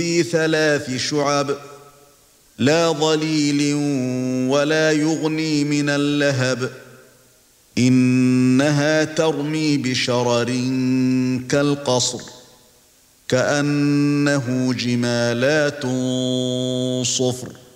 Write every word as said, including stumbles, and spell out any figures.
في ثلاث شعب لا ظليل ولا يغني من اللهب إنها ترمي بشرر كالقصر كأنه جمالات صفر